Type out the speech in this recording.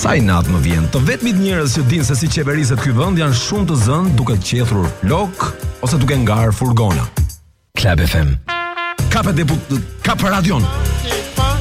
Sa i natë më vjen. Të vetmit njerëz që dinë se si qeveriset ky vend janë shumë të zënë duke qethur lok ose duke ngar furgona. Club FM. Kap radion.